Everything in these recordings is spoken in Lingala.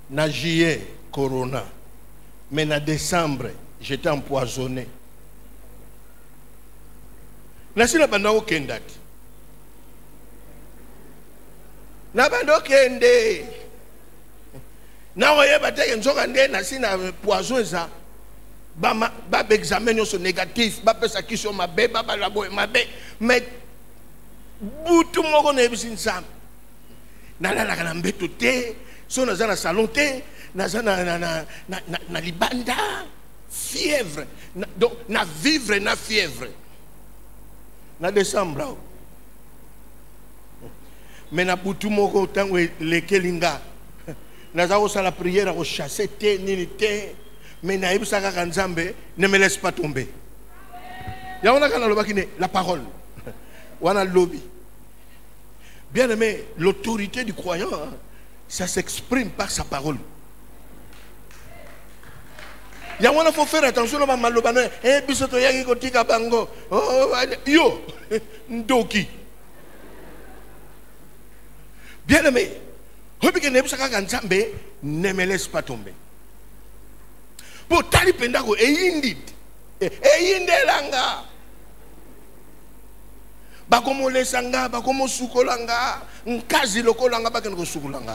Na juillet, corona. Mais en décembre, j'étais empoisonné. Nasi na banda okendati. Na banda okende. Na oye bateke nzoka nde nasi na poison ça. Ba examen sur négatif, ba pesa kiso mabe, ba labo mabe, mais butu moko na ebisi nsam. Na la na mbeto te, so na za na salon te, na za na libanda, fièvre, donc na vivre na fièvre. Na décembre. Mais na butu moko tango lekelinga. Na za osala prière au chasser te nini te. Mais naïbsaka kanzambe ne me laisse pas tomber. Ya on a kana lobakine la parole. Wana lobby. Bien aimé, l'autorité du croyant, ça s'exprime par sa parole. Ya wana faut faire attention à malobana. Bisoto yangi kotika bango. Oh yo ndoki. Bien aimé, hobike naïbsaka kanzambe ne me laisse pas tomber. Pour tali pendako eyindit eyindelanga bakomo lesanga bakomo sukolanga nkazi lokolanga bakeno sukolanga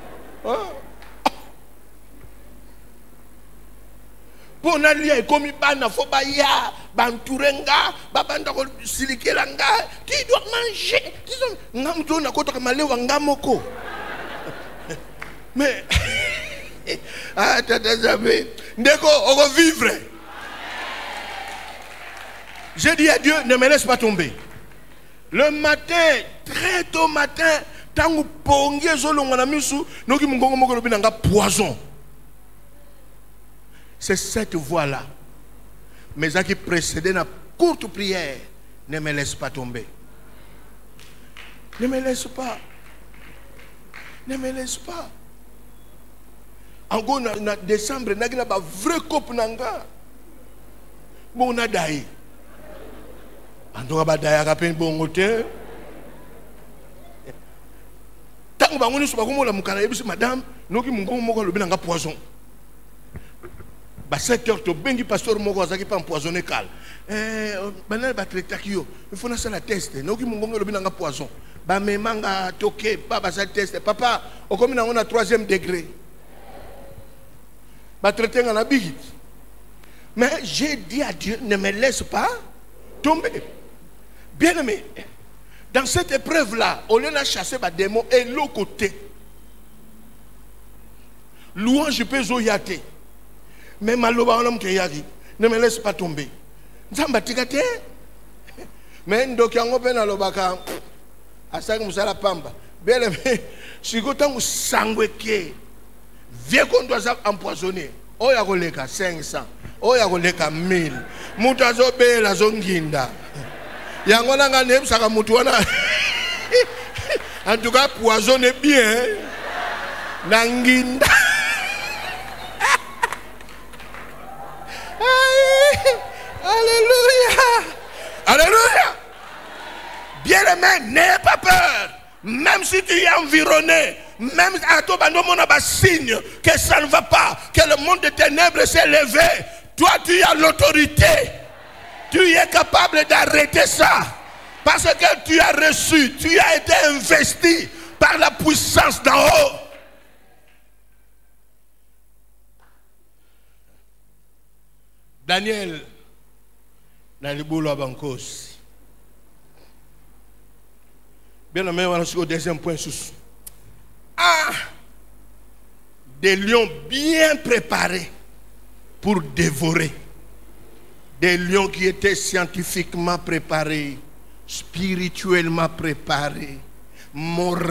pour nalia ekomi bana fo baya banturenga babanda ko silikelanga qui doit manger disons ngamto na kota kamalewa ngamoko mais ah tata jamais ndeko on va vivre. Je dis à Dieu, ne me laisse pas tomber. Le matin, très tôt matin, tangu pongie zolo ngana misu, noki mungongo moko lobi nanga poison. C'est cette voie-là. Mais ça qui précédait la courte prière, ne me laisse pas tomber. Ne me laisse pas. Ne me laisse pas. En gros, en décembre, il y a un vrai couple. Bon, on a d'ailleurs. En tout cas, d'ailleurs, il y a un bon hôtel. Tant que vous avez dit, madame, nous avons un poison. À 7 heures, il y a un pasteur qui a empoisonné. Il faut faire la test. Nous avons un poison. Papa, on a 3e degré. Mais j'ai dit à Dieu, ne me laisse pas tomber. Bien aimé, dans cette épreuve-là, on a chassé les démons et l'autre côté. Louange peut zoyate. Mais maloba on ne me laisse pas tomber. Mais ndoki yango pe na lobaka asaki musala pamba. Bien aimé, si gotangu sangweke vieux qu'on doit empoisonner. Oya koleka 500. Oya koleka 1000. Mutu azobela zonginda. Yango nanga nebsaka mutu wana. En tout cas poisonner bien. Nanginda. Alléluia. Alléluia. Bien-aimé, n'aie pas peur. Même si tu es environné, même à toi, on a un signe que ça ne va pas, que le monde des ténèbres s'est levé. Toi, tu as l'autorité. Tu es capable d'arrêter ça. Parce que tu as reçu, tu as été investi par la puissance d'en haut. Daniel, dans le boulot à Bankos. Bien aimé, on va au deuxième point. Ah, des lions bien préparés pour dévorer. Des lions qui étaient scientifiquement préparés, spirituellement préparés, moralement.